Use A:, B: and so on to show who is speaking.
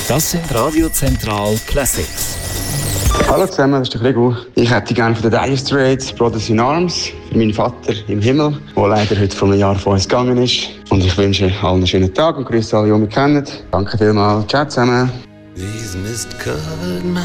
A: Das sind Radio Zentral Classics.
B: Hallo zusammen, das ist der Gregor. Ich hätte gerne von den Dire Straits Brothers in Arms für meinen Vater im Himmel, der leider heute vor einem Jahr von uns gegangen ist. Und ich wünsche allen einen schönen Tag und grüße alle, die mich kennen. Danke vielmals. Ciao zusammen.